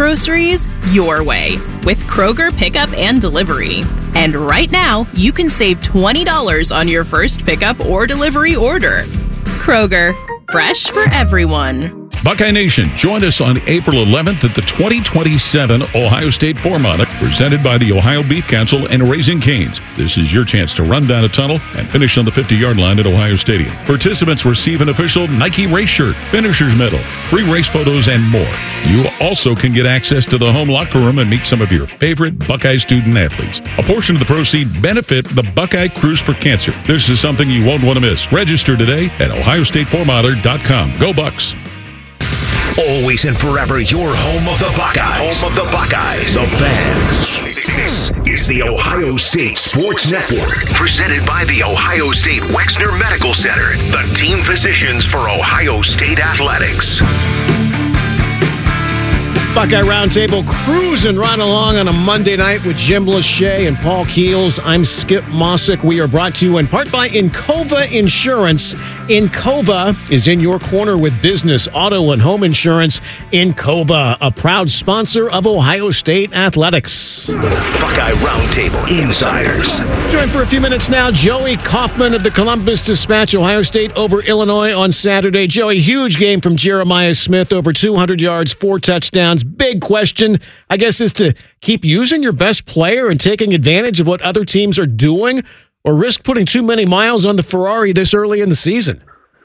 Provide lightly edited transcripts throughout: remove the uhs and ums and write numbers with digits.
groceries your way with Kroger Pickup and Delivery. And right now, you can save $20 on your first pickup or delivery order. Kroger, fresh for everyone. Buckeye Nation, join us on April 11th at the 2027 Ohio State Four-Mile, presented by the Ohio Beef Council and Raising Cane's. This is your chance to run down a tunnel and finish on the 50-yard line at Ohio Stadium. Participants receive an official Nike race shirt, finisher's medal, free race photos, and more. You also can get access to the home locker room and meet some of your favorite Buckeye student athletes. A portion of the proceeds benefit the Buckeye Cruise for Cancer. This is something you won't want to miss. Register today at ohiostatefourmiler.com. Go Bucks! Always and forever your home of the Buckeyes. Home of the Buckeyes. The Fan. This is the Ohio State Sports Network. Presented by the Ohio State Wexner Medical Center. The team physicians for Ohio State Athletics. Buckeye Roundtable cruising right along on a Monday night with Jim Lachey and Paul Keels. I'm Skip Mossick. We are brought to you in part by Encova Insurance. Encova is in your corner with business, auto, and home insurance. Encova, a proud sponsor of Ohio State Athletics. Buckeye Roundtable Insiders. Joined for a few minutes now, Joey Kaufman of the Columbus Dispatch. Ohio State over Illinois on Saturday. Joey, huge game from Jeremiah Smith, over 200 yards, 4 touchdowns. Big question, I guess, is to keep using your best player and taking advantage of what other teams are doing, or risk putting too many miles on the Ferrari this early in the season?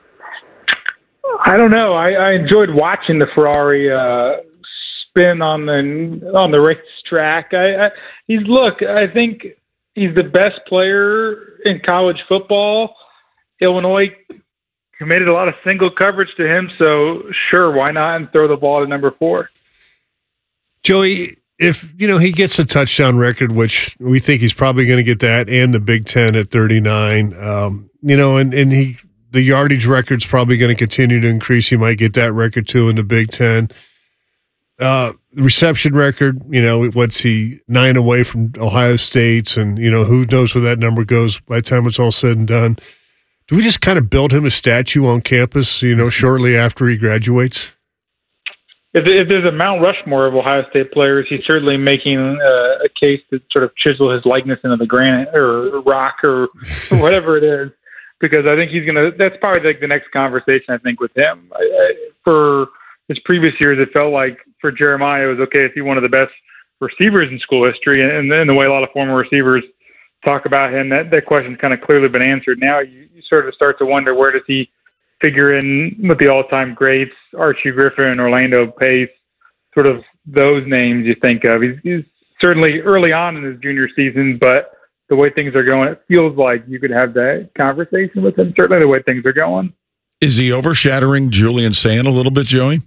I don't know. I enjoyed watching the Ferrari spin on the racetrack. I think he's the best player in college football. Illinois committed a lot of single coverage to him, so sure, why not, and throw the ball to number 4. Joey, if he gets a touchdown record, which we think he's probably going to get that, and the Big Ten at 39, and the yardage record's probably going to continue to increase. He might get that record too in the Big Ten. Reception record, what's he, 9 away from Ohio State's, and who knows where that number goes by the time it's all said and done. Do we just kind of build him a statue on campus, shortly after he graduates? If there's a Mount Rushmore of Ohio State players, he's certainly making a case to sort of chisel his likeness into the granite or rock or whatever it is, because I think that's probably like the next conversation, I think, with him. For his previous years, it felt like for Jeremiah, it was okay if he one of the best receivers in school history, and then the way a lot of former receivers talk about him, that question's kind of clearly been answered. Now you sort of start to wonder, where does he figure in with the all-time greats, Archie Griffin, Orlando Pace, sort of those names you think of. He's certainly early on in his junior season, but the way things are going, it feels like you could have that conversation with him, certainly the way things are going. Is he overshadowing Julian Sand a little bit, Joey?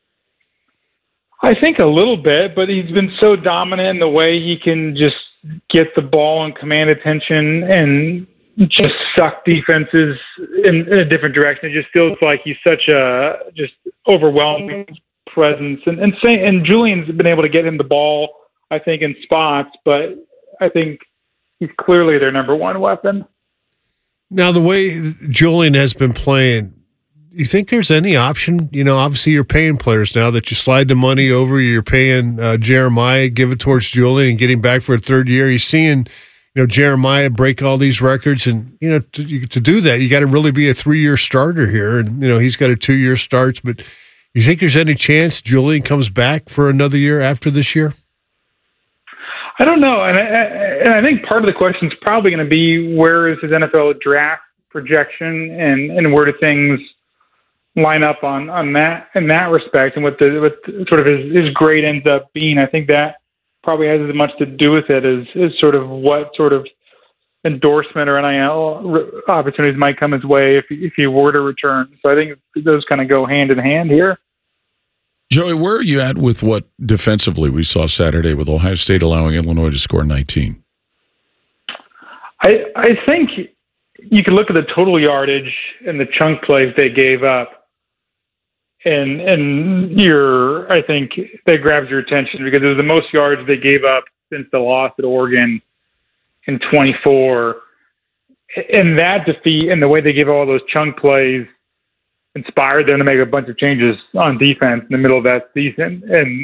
I think a little bit, but he's been so dominant in the way he can just get the ball and command attention and just suck defenses in a different direction. It just feels like he's such a just overwhelming presence. And Julian's been able to get him the ball, I think, in spots, but I think he's clearly their number one weapon. Now, the way Julian has been playing, you think there's any option? Obviously you're paying players now that you slide the money over. You're paying Jeremiah, give it towards Julian, and getting back for a third year. You're seeing Jeremiah break all these records, and to do that, you got to really be a 3-year starter here, and he's got a 2-year starts. But you think there's any chance Julian comes back for another year after this year? I don't know, and I think part of the question is probably going to be, where is his NFL draft projection, and where do things line up on that in that respect, and what sort of his grade ends up being. I think that probably has as much to do with it as sort of what sort of endorsement or NIL opportunities might come his way if he were to return. So I think those kind of go hand in hand here. Joey, where are you at with what defensively we saw Saturday with Ohio State allowing Illinois to score 19? I think you can look at the total yardage and the chunk plays they gave up, and I think that grabs your attention, because it was the most yards they gave up since the loss at Oregon in 24. And that defeat and the way they gave all those chunk plays inspired them to make a bunch of changes on defense in the middle of that season. And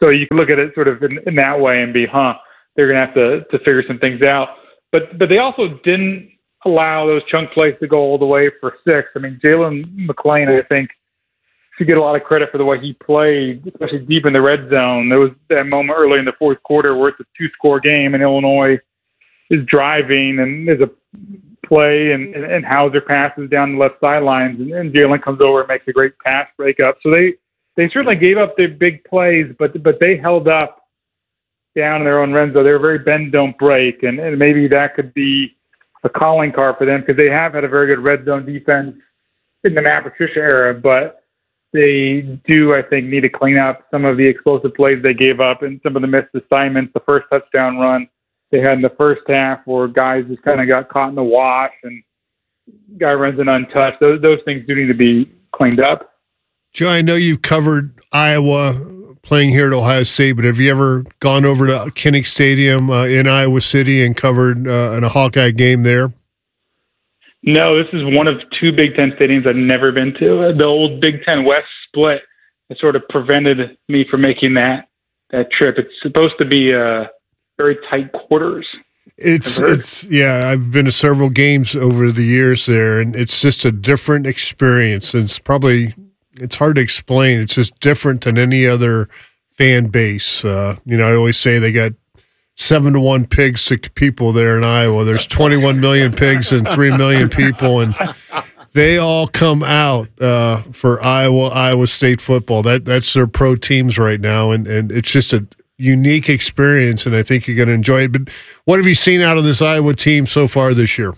So you can look at it sort of in that way and be, they're going to have to figure some things out. But they also didn't allow those chunk plays to go all the way for 6. I mean, Jalen McLean, I think, should get a lot of credit for the way he played, especially deep in the red zone. There was that moment early in the fourth quarter where it's a 2-score game and Illinois is driving and there's a play and Hauser passes down the left sidelines and Jalen comes over and makes a great pass breakup. So they certainly gave up their big plays, but they held up down in their own red zone. They were very bend, don't break, and maybe that could be a calling card for them because they have had a very good red zone defense in the Matt Patricia era, but they do, I think, need to clean up some of the explosive plays they gave up and some of the missed assignments. The first touchdown run they had in the first half where guys just kind of got caught in the wash and guy runs in untouched. Those things do need to be cleaned up. Joe, I know you've covered Iowa playing here at Ohio State, but have you ever gone over to Kinnick Stadium in Iowa City and covered in a Hawkeye game there? No, this is one of 2 Big Ten stadiums I've never been to. The old Big Ten West split has sort of prevented me from making that trip. It's supposed to be very tight quarters. I've been to several games over the years there, and it's just a different experience. It's hard to explain. It's just different than any other fan base. I always say they got 7-to-1 pigs to people there in Iowa. There's 21 million pigs and 3 million people, and they all come out for Iowa State football. That's their pro teams right now, and it's just a unique experience, and I think you're going to enjoy it. But what have you seen out of this Iowa team so far this year?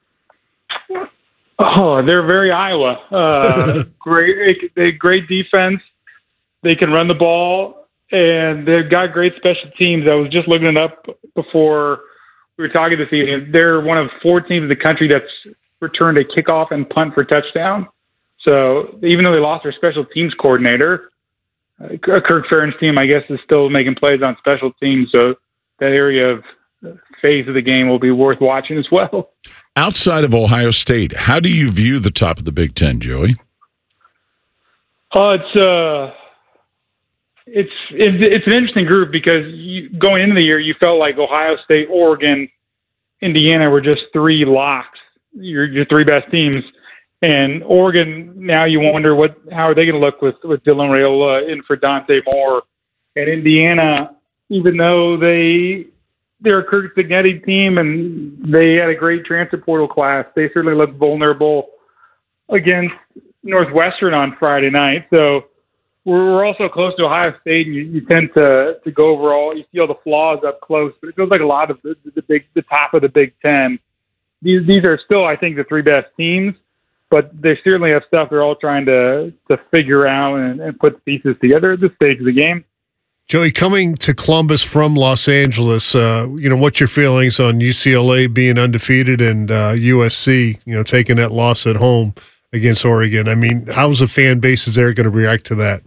Oh, they're very Iowa. Great defense. They can run the ball, and they've got great special teams. I was just looking it up before we were talking this evening. They're one of 4 teams in the country that's returned a kickoff and punt for touchdown. So even though they lost their special teams coordinator, Kirk Ferentz' team, I guess, is still making plays on special teams. So that area of phase of the game will be worth watching as well. Outside of Ohio State, how do you view the top of the Big Ten, Joey? It's an interesting group because going into the year, you felt like Ohio State, Oregon, Indiana were just 3 locks, your 3 best teams. And Oregon, now you wonder how are they going to look with Dylan Raiola in for Dante Moore. And Indiana, even though they're a Kirk Cignetti team and they had a great transfer portal class, they certainly looked vulnerable against Northwestern on Friday night. So we're also close to Ohio State, and you tend to go over you see all the flaws up close, but it feels like a lot of the top of the Big Ten. These are still, I think, the 3 best teams, but they certainly have stuff they're all trying to figure out and put the pieces together at this stage of the game. Joey, coming to Columbus from Los Angeles, what's your feelings on UCLA being undefeated and USC, taking that loss at home against Oregon? I mean, how's the fan bases there going to react to that?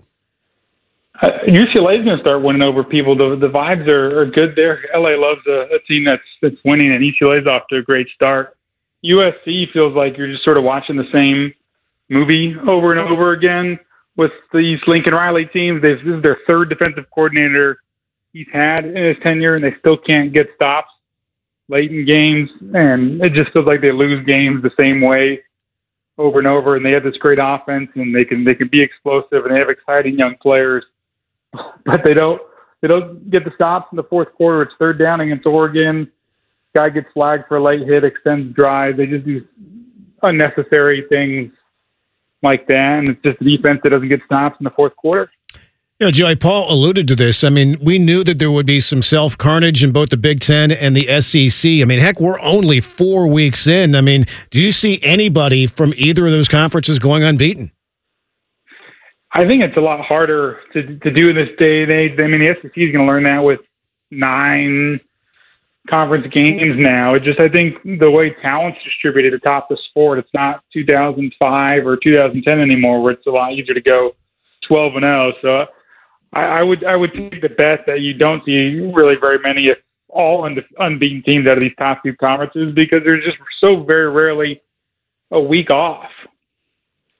UCLA is going to start winning over people. The vibes are good there. LA loves a team that's winning, and UCLA is off to a great start. USC feels like you're just sort of watching the same movie over and over again with these Lincoln Riley teams. This is their 3rd defensive coordinator he's had in his tenure, and they still can't get stops late in games. And it just feels like they lose games the same way over and over. And they have this great offense, and they can be explosive, and they have exciting young players, but they don't get the stops in the fourth quarter. It's 3rd down against Oregon. Guy gets flagged for a late hit, extends drive. They just do unnecessary things like that, and it's just a defense that doesn't get stops in the fourth quarter. Joey, Paul alluded to this. I mean, we knew that there would be some self-carnage in both the Big Ten and the SEC. I mean, heck, we're only 4 weeks in. I mean, do you see anybody from either of those conferences going unbeaten? I think it's a lot harder to do in this day and age. I mean, the SEC is going to learn that with 9 conference games now. It just, I think the way talent's distributed atop the sport, it's not 2005 or 2010 anymore, where it's a lot easier to go 12-0. So I would take the bet that you don't see really very many, if all unbeaten teams out of these top 2 conferences, because there's just so very rarely a week off.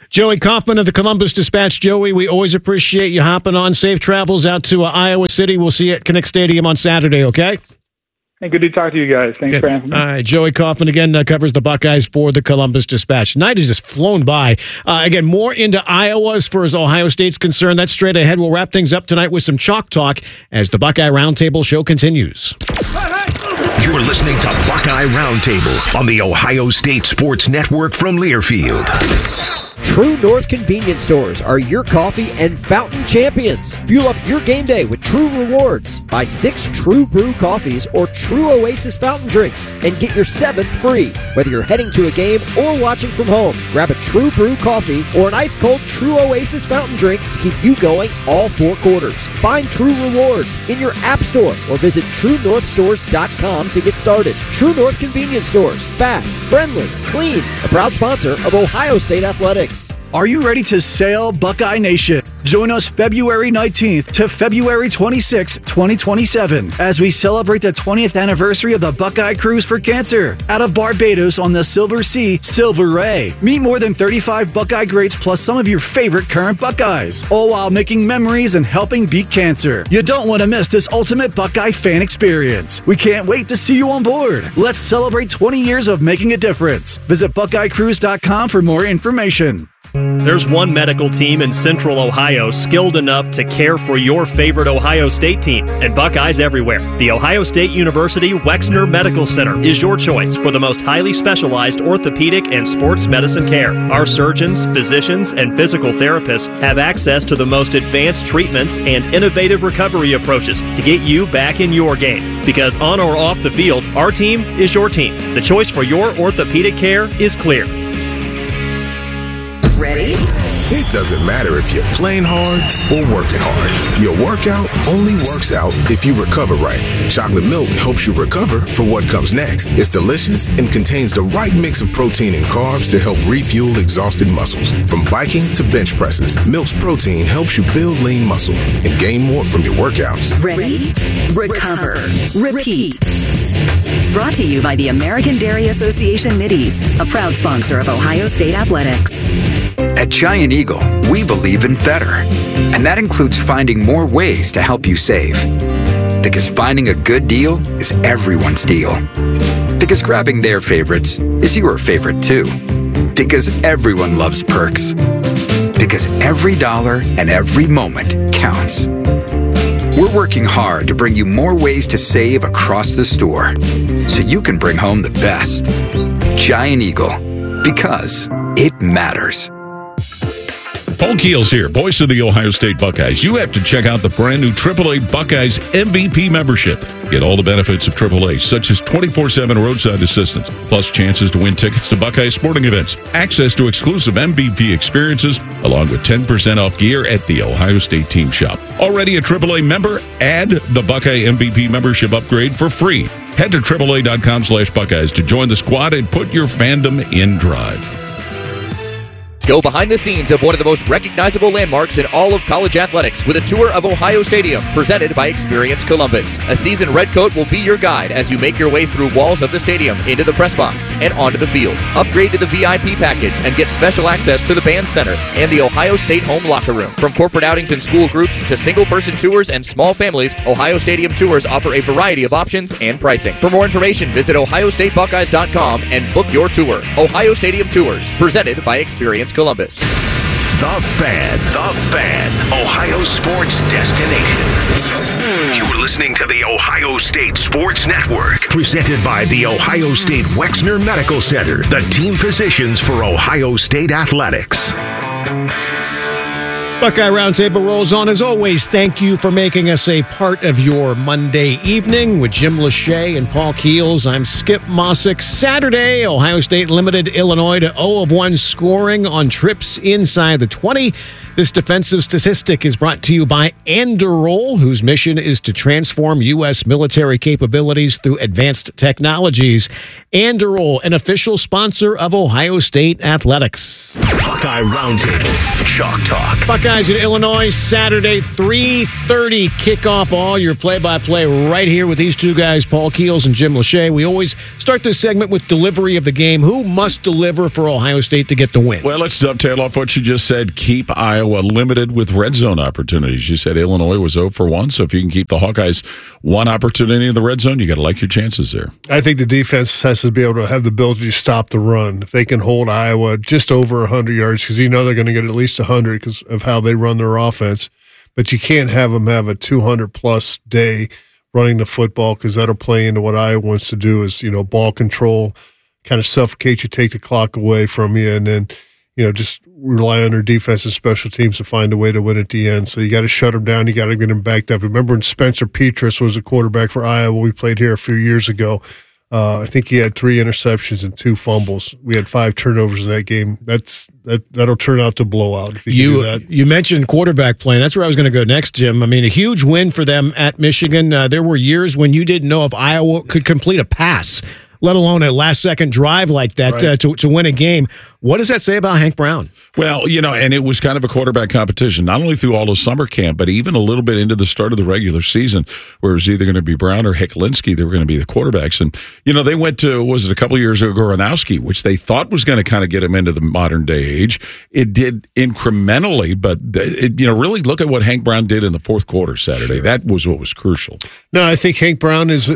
Joey Kaufman of the Columbus Dispatch. Joey, we always appreciate you hopping on. Safe travels out to Iowa City. We'll see you at Kinnick Stadium on Saturday, okay? Hey, good to talk to you guys. Thanks for having me. All right, Joey Kaufman again covers the Buckeyes for the Columbus Dispatch. Night has just flown by. Again, more into Iowa as far as Ohio State's concerned. That's straight ahead. We'll wrap things up tonight with some chalk talk as the Buckeye Roundtable show continues. You're listening to Buckeye Roundtable on the Ohio State Sports Network from Learfield. True North convenience stores are your coffee and fountain champions. Fuel up your game day with True Rewards. Buy 6 True Brew coffees or True Oasis fountain drinks and get your 7th free. Whether you're heading to a game or watching from home, grab a True Brew coffee or an ice-cold True Oasis fountain drink to keep you going all 4 quarters. Find True Rewards in your app store or visit TrueNorthStores.com to get started. True North convenience stores. Fast, friendly, clean. A proud sponsor of Ohio State Athletics. Are you ready to sail, Buckeye Nation? Join us February 19th to February 26th, 2027, as we celebrate the 20th anniversary of the Buckeye Cruise for Cancer out of Barbados on the Silver Sea, Silver Ray. Meet more than 35 Buckeye greats plus some of your favorite current Buckeyes, all while making memories and helping beat cancer. You don't want to miss this ultimate Buckeye fan experience. We can't wait to see you on board. Let's celebrate 20 years of making a difference. Visit BuckeyeCruise.com for more information. There's one medical team in Central Ohio skilled enough to care for your favorite Ohio State team, and Buckeyes everywhere. The Ohio State University Wexner Medical Center is your choice for the most highly specialized orthopedic and sports medicine care. Our surgeons, physicians, and physical therapists have access to the most advanced treatments and innovative recovery approaches to get you back in your game. Because on or off the field, our team is your team. The choice for your orthopedic care is clear. Ready? It doesn't matter if you're playing hard or working hard. Your workout only works out if you recover right. Chocolate milk helps you recover for what comes next. It's delicious and contains the right mix of protein and carbs to help refuel exhausted muscles. From biking to bench presses, Milk's protein helps you build lean muscle and gain more from your workouts. Ready? Recover. Repeat. Brought to you by the American Dairy Association Mideast, a proud sponsor of Ohio State Athletics. At Giant Eagle, we believe in better, and that includes finding more ways to help you save. Because finding a good deal is everyone's deal. Because grabbing their favorites is your favorite too. Because everyone loves perks. Because every dollar and every moment counts. We're working hard to bring you more ways to save across the store, so you can bring home the best. Giant Eagle, because it matters. Paul Keels here, voice of the Ohio State Buckeyes. You have to check out the brand new AAA Buckeyes MVP membership. Get all the benefits of AAA, such as 24/7 roadside assistance, plus chances to win tickets to Buckeye sporting events, access to exclusive MVP experiences, along with 10% off gear at the Ohio State Team Shop. Already a AAA member? Add the Buckeye MVP membership upgrade for free. Head to AAA.com/Buckeyes to join the squad and put your fandom in drive. Go behind the scenes of one of the most recognizable landmarks in all of college athletics with a tour of Ohio Stadium presented by Experience Columbus. A seasoned redcoat will be your guide as you make your way through walls of the stadium, into the press box, and onto the field. Upgrade to the VIP package and get special access to the band center and the Ohio State home locker room. From corporate outings and school groups to single-person tours and small families, Ohio Stadium tours offer a variety of options and pricing. For more information, visit OhioStateBuckeyes.com and book your tour. Ohio Stadium Tours, presented by Experience Columbus. The Fan, Ohio sports destination. You're listening to the Ohio State Sports Network, presented by the Ohio State Wexner Medical Center, the team physicians for Ohio State Athletics. Buckeye Roundtable rolls on. As always, thank you for making us a part of your Monday evening with Jim Lachey and Paul Keels. I'm Skip Mossick. Saturday, Ohio State limited Illinois to 0-1 scoring on trips inside the 20. This defensive statistic is brought to you by Anduril, whose mission is to transform U.S. military capabilities through advanced technologies. Anduril, an official sponsor of Ohio State Athletics. Buckeye Roundtable, Chalk Talk. Buckeye Buckeyes in Illinois, Saturday, 3:30 kickoff. All your play-by-play right here with these two guys, Paul Keels and Jim Lachey. We always start this segment with delivery of the game. Who must deliver for Ohio State to get the win? Well, let's dovetail off what you just said. Keep Iowa limited with red zone opportunities. You said Illinois was 0 for 1, so if you can keep the Hawkeyes one opportunity in the red zone, you got to like your chances there. I think the defense has to be able to have the ability to stop the run. If they can hold Iowa just over 100 yards, because you know they're going to get at least 100 because of how they run their offense. But you can't have them have a 200-plus day running the football, because that'll play into what Iowa wants to do is, ball control, kind of suffocate you, take the clock away from you, and then, just rely on their defense and special teams to find a way to win at the end. So you got to shut them down. You got to get them backed up. Remember when Spencer Petras was a quarterback for Iowa? We played here a few years ago. I think he had 3 interceptions and 2 fumbles. We had 5 turnovers in that game. That'll turn out to blowout. If you do that. You mentioned quarterback play. That's where I was going to go next, Jim. I mean, a huge win for them at Michigan. There were years when you didn't know if Iowa could complete a pass, let alone a last-second drive like that, right, to win a game. What does that say about Hank Brown? Well, and it was kind of a quarterback competition, not only through all of summer camp, but even a little bit into the start of the regular season, where it was either going to be Brown or Heklinski. They were going to be the quarterbacks. And, they went to, was it a couple of years ago, Goronowski, which they thought was going to kind of get him into the modern-day age. It did incrementally, but, really look at what Hank Brown did in the fourth quarter Saturday. Sure. That was what was crucial. No, I think Hank Brown is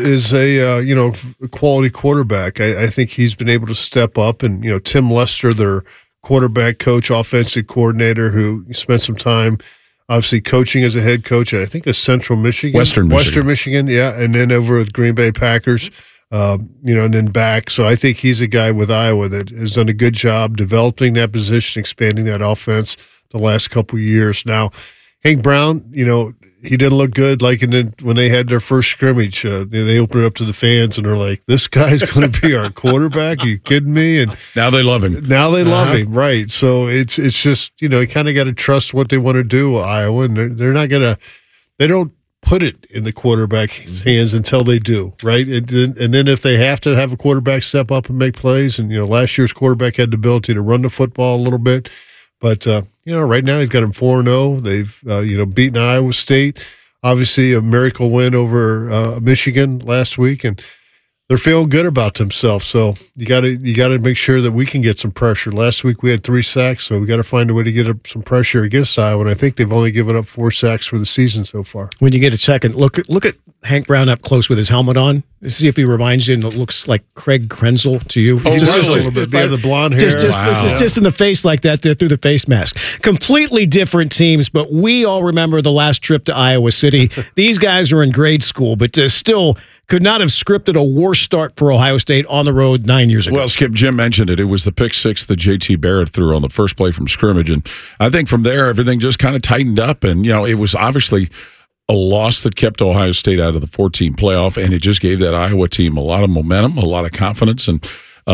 a quality quarterback. I think he's been able to step up, and, Tim Lester, their quarterback coach, offensive coordinator, who spent some time obviously coaching as a head coach at, I think, Central Michigan. Western Michigan, yeah, and then over with Green Bay Packers, and then back. So I think he's a guy with Iowa that has done a good job developing that position, expanding that offense the last couple of years. Now, Hank Brown, he didn't look good when they had their first scrimmage. They opened it up to the fans, and they're like, this guy's going to be our quarterback? Are you kidding me? And now they love him. Love him, right. So it's just, you kind of got to trust what they want to do, Iowa, and they're not going to – they don't put it in the quarterback's hands until they do, right? And then if they have to have a quarterback step up and make plays, and, last year's quarterback had the ability to run the football a little bit, but right now he's got him 4-0. They've, beaten Iowa State. Obviously, a miracle win over Michigan last week, and they're feeling good about themselves. So you got to make sure that we can get some pressure. Last week we had 3 sacks, so we got to find a way to get up some pressure against Iowa. And I think they've only given up 4 sacks for the season so far. When you get a second, look at Hank Brown up close with his helmet on. See if he reminds you, and it looks like Craig Krenzel to you. Oh, just a little bit. Yeah, the blonde hair. Just in the face like that through the face mask. Completely different teams, but we all remember the last trip to Iowa City. These guys are in grade school, but still could not have scripted a worse start for Ohio State on the road 9 years ago. Well, Skip, Jim mentioned it. It was the pick 6 that J.T. Barrett threw on the first play from scrimmage, and I think from there everything just kind of tightened up, and it was obviously a loss that kept Ohio State out of the 14 playoff, and it just gave that Iowa team a lot of momentum, a lot of confidence, and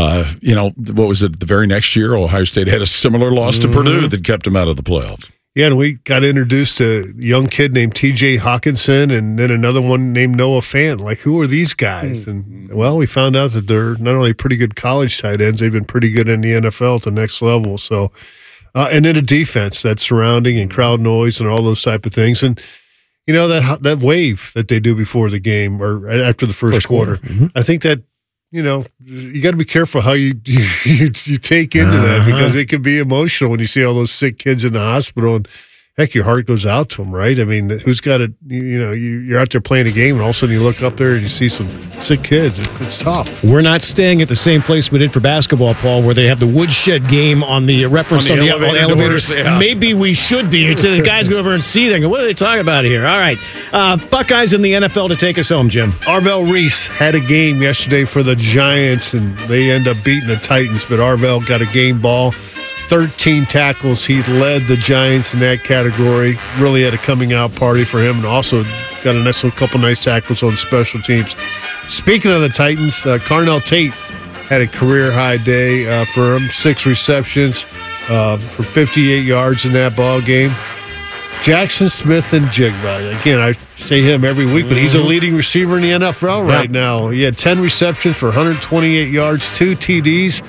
what was it? The very next year, Ohio State had a similar loss to Purdue that kept them out of the playoffs. Yeah, and we got introduced to a young kid named T.J. Hawkinson, and then another one named Noah Fant. Like, who are these guys? And, well, we found out that they're not only pretty good college tight ends, they've been pretty good in the NFL at the next level. So, and then a defense that's surrounding and crowd noise and all those type of things. And, that wave that they do before the game or after the first quarter, I think that, you got to be careful how you take into that, because it can be emotional when you see all those sick kids in the hospital, and heck, your heart goes out to them, right? I mean, who's got it? You're out there playing a game, and all of a sudden you look up there and you see some sick kids. It's tough. We're not staying at the same place we did for basketball, Paul, where they have the woodshed game on the reference on the elevators. Yeah. Maybe we should be. So the guys go over and see them and go, what are they talking about here? All right. Buckeyes in the NFL to take us home, Jim. Arvell Reese had a game yesterday for the Giants, and they end up beating the Titans, but Arvell got a game ball. 13 tackles. He led the Giants in that category. Really had a coming out party for him, and also got a couple nice tackles on special teams. Speaking of the Titans, Carnell Tate had a career high day for him. 6 receptions for 58 yards in that ball game. Jackson Smith and Jigba. Again, I say him every week, but he's a leading receiver in the NFL right now. He had 10 receptions for 128 yards, 2 TDs.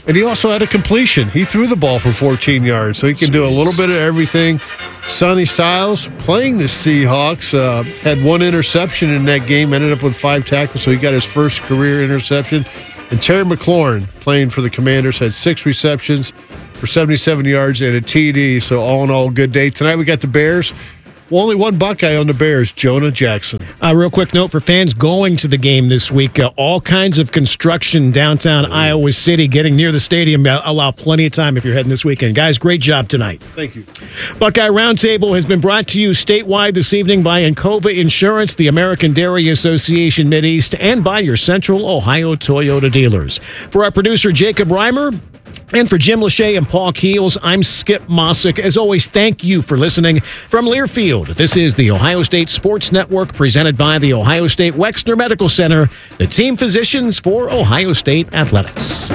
And he also had a completion. He threw the ball for 14 yards, so he can do a little bit of everything. Sonny Styles, playing the Seahawks, had one interception in that game, ended up with 5 tackles, so he got his first career interception. And Terry McLaurin, playing for the Commanders, had 6 receptions for 77 yards and a TD, so all in all, good day. Tonight we got the Bears. Well, only one Buckeye on the Bears, Jonah Jackson. Real quick note for fans going to the game this week. All kinds of construction downtown Iowa City, getting near the stadium. Allow plenty of time if you're heading this weekend. Guys, great job tonight. Thank you. Buckeye Roundtable has been brought to you statewide this evening by Encova Insurance, the American Dairy Association Mideast, and by your Central Ohio Toyota dealers. For our producer, Jacob Reimer, and for Jim Lachey and Paul Keels, I'm Skip Mossick. As always, thank you for listening. From Learfield, this is the Ohio State Sports Network, presented by the Ohio State Wexner Medical Center, the team physicians for Ohio State Athletics.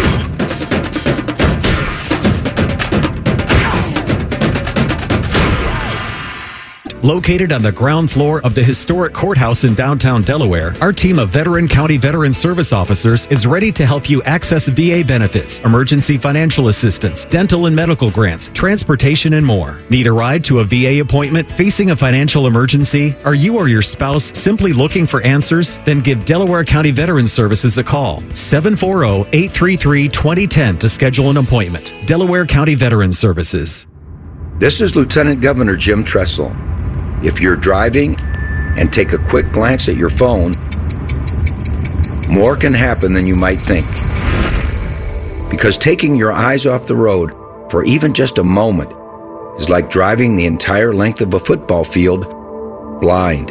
Located on the ground floor of the historic courthouse in downtown Delaware, our team of veteran county veteran service officers is ready to help you access VA benefits, emergency financial assistance, dental and medical grants, transportation, and more. Need a ride to a VA appointment? Facing a financial emergency? Are you or your spouse simply looking for answers? Then give Delaware County Veteran Services a call. 740-833-2010 to schedule an appointment. Delaware County Veteran Services. This is Lieutenant Governor Jim Tressel. If you're driving and take a quick glance at your phone, more can happen than you might think. Because taking your eyes off the road for even just a moment is like driving the entire length of a football field blind.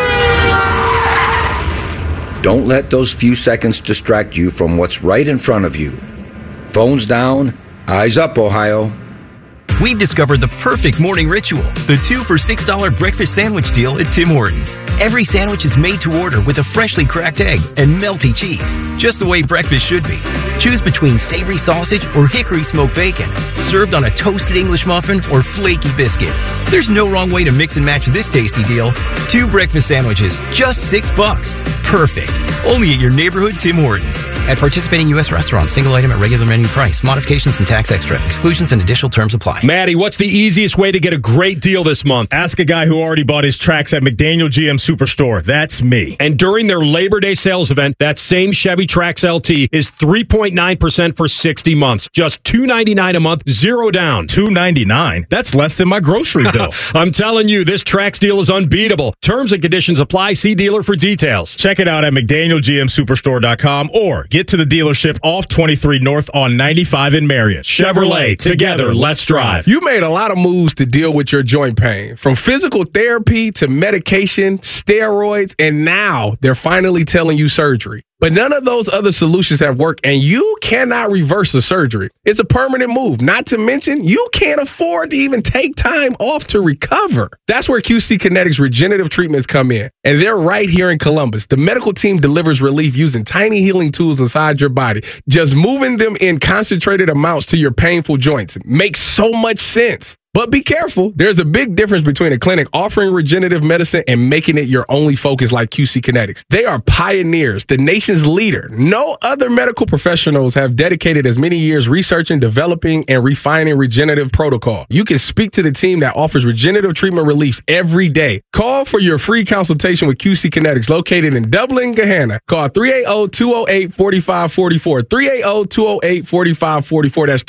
Don't let those few seconds distract you from what's right in front of you. Phones down, eyes up, Ohio. We've discovered the perfect morning ritual, the 2 for $6 breakfast sandwich deal at Tim Hortons. Every sandwich is made to order with a freshly cracked egg and melty cheese, just the way breakfast should be. Choose between savory sausage or hickory smoked bacon, served on a toasted English muffin or flaky biscuit. There's no wrong way to mix and match this tasty deal. 2 breakfast sandwiches, just $6. Perfect. Only at your neighborhood Tim Hortons. At participating U.S. restaurants, single item at regular menu price. Modifications and tax extra. Exclusions and additional terms apply. Maddie, what's the easiest way to get a great deal this month? Ask a guy who already bought his tracks at McDaniel GM Superstore. That's me. And during their Labor Day sales event, that same Chevy Trax LT is 3.9% for 60 months. Just $299 a month, 0 down. $299? That's less than my grocery bill. I'm telling you, this Trax deal is unbeatable. Terms and conditions apply. See dealer for details. Check it out at McDanielGMSuperstore.com or get to the dealership off 23 North on 95 in Marion. Chevrolet, together, let's drive. You made a lot of moves to deal with your joint pain, from physical therapy to medication, steroids, and now they're finally telling you surgery. But none of those other solutions have worked, and you cannot reverse the surgery. It's a permanent move. Not to mention, you can't afford to even take time off to recover. That's where QC Kinetics regenerative treatments come in, and they're right here in Columbus. The medical team delivers relief using tiny healing tools inside your body. Just moving them in concentrated amounts to your painful joints makes so much sense. But be careful. There's a big difference between a clinic offering regenerative medicine and making it your only focus like QC Kinetics. They are pioneers, the nation's leader. No other medical professionals have dedicated as many years researching, developing, and refining regenerative protocol. You can speak to the team that offers regenerative treatment relief every day. Call for your free consultation with QC Kinetics, located in Dublin, Gahanna. Call 380-208-4544. 380-208-4544. That's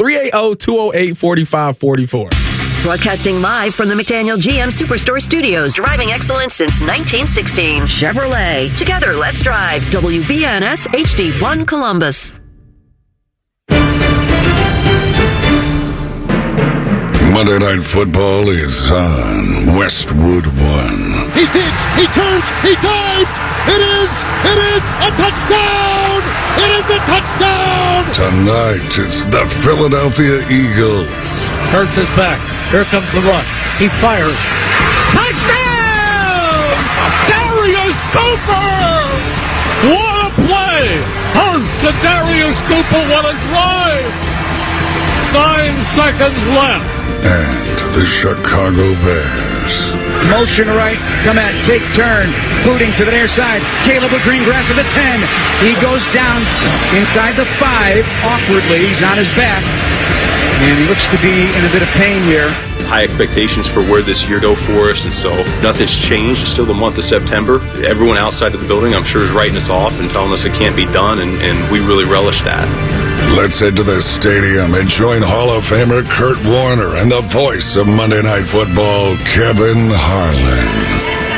380-208-4544. Broadcasting live from the McDaniel GM Superstore Studios. Driving excellence since 1916. Chevrolet. Together, let's drive. WBNS HD1 Columbus. Monday Night Football is on Westwood One. He digs, he turns, he dives. It is a touchdown. It is a touchdown. Tonight, it's the Philadelphia Eagles. Hurts is back. Here comes the rush. He fires. Touchdown! Darius Cooper! What a play! Hurts to Darius Cooper. What a drive! 9 seconds left. And the Chicago Bears. Motion right. Come at, take turn. booting to the near side. Caleb with Greengrass at the 10. He goes down inside the 5 awkwardly. He's on his back. And he looks to be in a bit of pain here. High expectations for where this year go for us, and so nothing's changed. It's still the month of September. Everyone outside of the building, I'm sure, is writing us off and telling us it can't be done, and we really relish that. Let's head to the stadium and join Hall of Famer Kurt Warner and the voice of Monday Night Football, Kevin Harlan.